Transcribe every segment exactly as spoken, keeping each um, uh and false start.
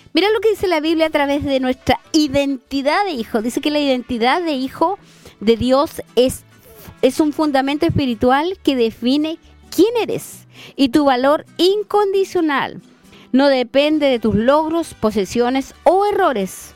Mira lo que dice la Biblia a través de nuestra identidad de hijo. Dice que la identidad de hijo de Dios es, es un fundamento espiritual que define quién eres y tu valor incondicional. No depende de tus logros, posesiones o errores.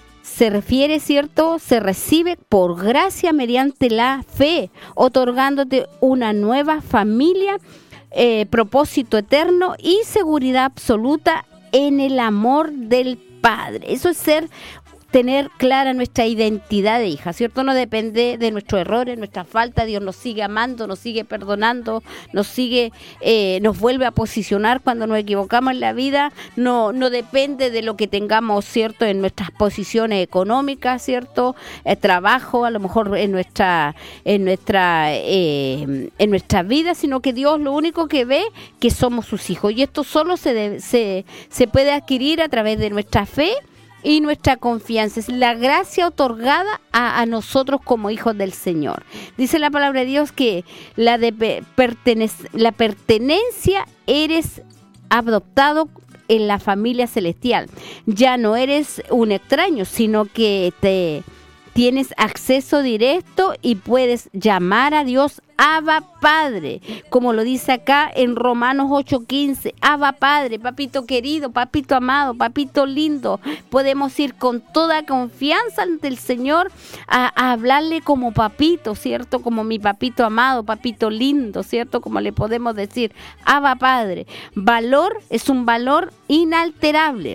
Se refiere, ¿cierto? Se recibe por gracia mediante la fe, otorgándote una nueva familia, eh, propósito eterno y seguridad absoluta en el amor del Padre. Eso es ser, tener clara nuestra identidad de hija, ¿cierto? No depende de nuestros errores, nuestra falta. Dios nos sigue amando, nos sigue perdonando, nos sigue, eh, nos vuelve a posicionar cuando nos equivocamos en la vida. No, no depende de lo que tengamos, ¿cierto? En nuestras posiciones económicas, ¿cierto? El trabajo, a lo mejor en nuestra, en nuestra, eh, en nuestra vida, sino que Dios lo único que ve que somos sus hijos. Y esto solo se debe, se, se puede adquirir a través de nuestra fe y nuestra confianza. Es la gracia otorgada a, a nosotros como hijos del Señor. Dice la palabra de Dios que la, de pertenec- la pertenencia eres adoptado en la familia celestial. Ya no eres un extraño, sino que te tienes acceso directo y puedes llamar a Dios Abba Padre, como lo dice acá en Romanos ocho quince. Abba Padre, papito querido, papito amado, papito lindo. Podemos ir con toda confianza ante el Señor a, a hablarle como papito, ¿cierto? Como mi papito amado, papito lindo, ¿cierto? Como le podemos decir, Abba Padre. Valor es un valor inalterable.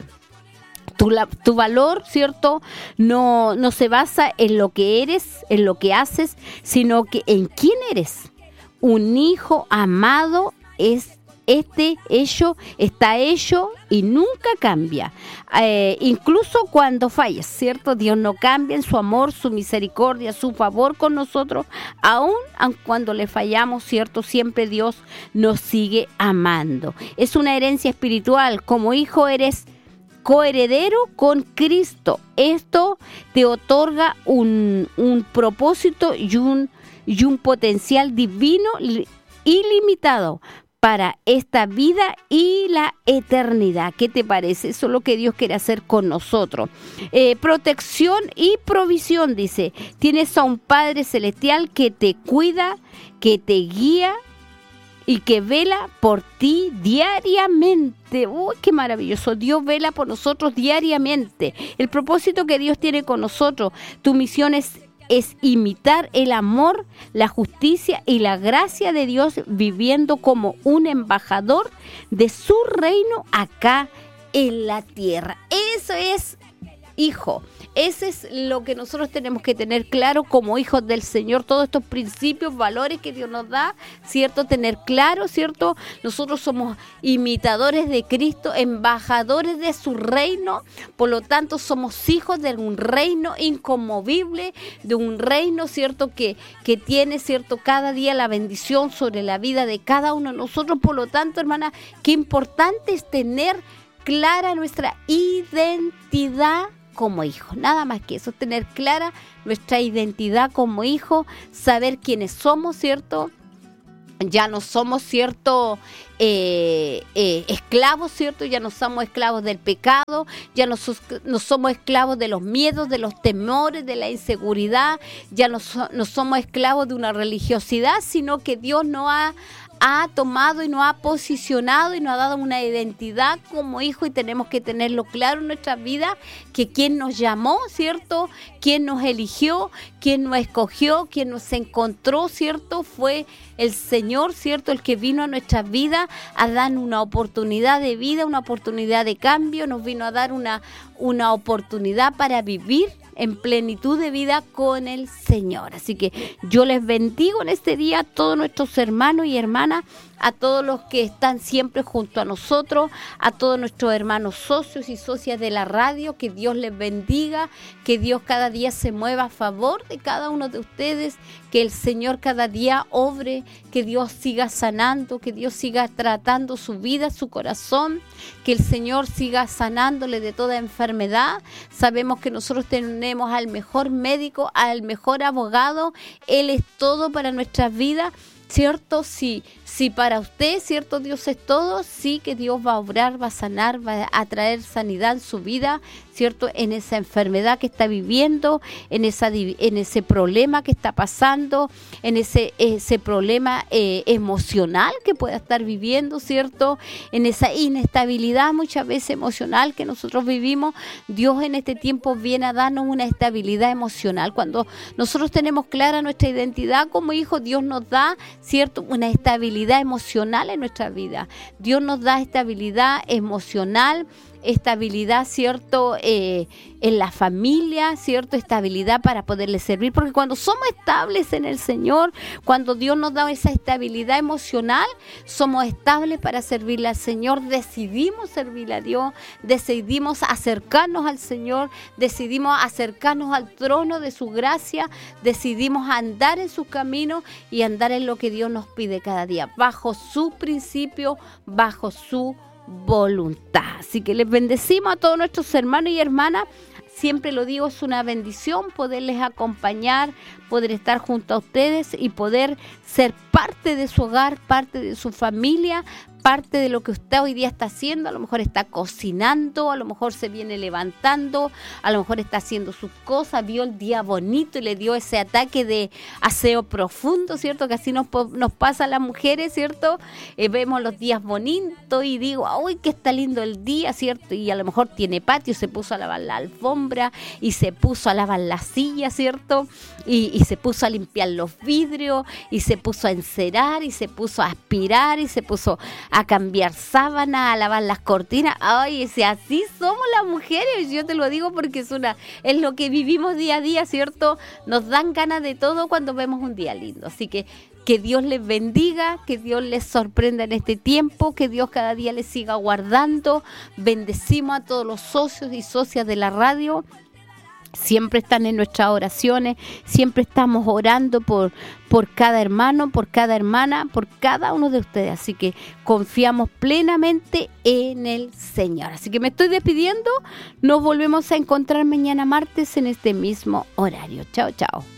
Tu, la, tu valor, ¿cierto? No, no se basa en lo que eres, en lo que haces, sino que en quién eres. Un hijo amado es este hecho, está hecho y nunca cambia. Eh, incluso cuando fallas, ¿cierto? Dios no cambia en su amor, su misericordia, su favor con nosotros. Aún cuando le fallamos, ¿cierto? Siempre Dios nos sigue amando. Es una herencia espiritual. Como hijo eres coheredero con Cristo. Esto te otorga un, un propósito y un, y un potencial divino ilimitado para esta vida y la eternidad. ¿Qué te parece? Eso es lo que Dios quiere hacer con nosotros. Eh, protección y provisión, dice. Tienes a un Padre Celestial que te cuida, que te guía y que vela por ti diariamente. ¡Uy, qué maravilloso! Dios vela por nosotros diariamente. El propósito que Dios tiene con nosotros, tu misión es, es imitar el amor, la justicia y la gracia de Dios, viviendo como un embajador de su reino acá en la tierra. Eso es, hijo. Ese es lo que nosotros tenemos que tener claro como hijos del Señor, todos estos principios, valores que Dios nos da, ¿cierto? Tener claro, ¿cierto? Nosotros somos imitadores de Cristo, embajadores de su reino, por lo tanto somos hijos de un reino inconmovible, de un reino, ¿cierto? Que, que tiene, ¿cierto? Cada día la bendición sobre la vida de cada uno de nosotros. Por lo tanto, hermana, qué importante es tener clara nuestra identidad como hijo. Nada más que eso, tener clara nuestra identidad como hijo, saber quiénes somos, ¿cierto? Ya no somos, ¿cierto? Eh, eh, esclavos, ¿cierto? Ya no somos esclavos del pecado, ya no, sos, no somos esclavos de los miedos, de los temores, de la inseguridad, ya no, so, no somos esclavos de una religiosidad, sino que Dios nos ha ha tomado y nos ha posicionado y nos ha dado una identidad como hijo, y tenemos que tenerlo claro en nuestra vida, que quien nos llamó, ¿cierto? Quien nos eligió, quien nos escogió, quien nos encontró, ¿cierto? Fue el Señor, ¿cierto? El que vino a nuestra vida a dar una oportunidad de vida, una oportunidad de cambio, nos vino a dar una, una oportunidad para vivir en plenitud de vida con el Señor. Así que yo les bendigo en este día a todos nuestros hermanos y hermanas, a todos los que están siempre junto a nosotros, a todos nuestros hermanos socios y socias de la radio. Que Dios les bendiga, que Dios cada día se mueva a favor de cada uno de ustedes, que el Señor cada día obre, que Dios siga sanando, que Dios siga tratando su vida, su corazón, que el Señor siga sanándole de toda enfermedad. Sabemos que nosotros tenemos al mejor médico, al mejor abogado. Él es todo para nuestras vidas, ¿cierto? Si, Si para usted, cierto, Dios es todo, sí que Dios va a obrar, va a sanar, va a traer sanidad en su vida, cierto, en esa enfermedad que está viviendo, en esa en ese problema que está pasando, en ese ese problema eh, emocional que pueda estar viviendo, cierto, en esa inestabilidad muchas veces emocional que nosotros vivimos. Dios en este tiempo viene a darnos una estabilidad emocional. Cuando nosotros tenemos clara nuestra identidad como hijos, Dios nos da, cierto, una estabilidad emocional en nuestra vida. Dios nos da estabilidad emocional, estabilidad, cierto, eh, en la familia, cierto, estabilidad para poderle servir, porque cuando somos estables en el Señor, cuando Dios nos da esa estabilidad emocional, somos estables para servirle al Señor, decidimos servirle a Dios, decidimos acercarnos al Señor, decidimos acercarnos al trono de su gracia, decidimos andar en sus caminos y andar en lo que Dios nos pide cada día, bajo su principio, bajo su voluntad. Así que les bendecimos a todos nuestros hermanos y hermanas. Siempre lo digo, es una bendición poderles acompañar, poder estar junto a ustedes y poder ser parte de su hogar, parte de su familia, parte de lo que usted hoy día está haciendo. A lo mejor está cocinando, a lo mejor se viene levantando, a lo mejor está haciendo sus cosas, vio el día bonito y le dio ese ataque de aseo profundo, ¿cierto? Que así nos, nos pasa a las mujeres, ¿cierto? Eh, vemos los días bonitos y digo, ¡ay, que está lindo el día!, ¿cierto? Y a lo mejor tiene patio, se puso a lavar la alfombra y se puso a lavar la silla, ¿cierto? Y, y se puso a limpiar los vidrios y se puso a encerar y se puso a aspirar y se puso a cambiar sábana, a lavar las cortinas. Ay, si así somos las mujeres, yo te lo digo porque es una es lo que vivimos día a día, ¿cierto? Nos dan ganas de todo cuando vemos un día lindo. Así que que Dios les bendiga, que Dios les sorprenda en este tiempo, que Dios cada día les siga guardando. Bendecimos a todos los socios y socias de la radio. Siempre están en nuestras oraciones, siempre estamos orando por, por cada hermano, por cada hermana, por cada uno de ustedes. Así que confiamos plenamente en el Señor. Así que me estoy despidiendo. Nos volvemos a encontrar mañana martes en este mismo horario. Chao, chao.